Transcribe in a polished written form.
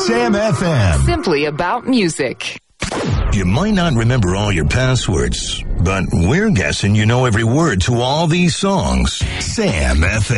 Sam FM. Simply about music. You might not remember all your passwords, but we're guessing you know every word to all these songs. Sam FM.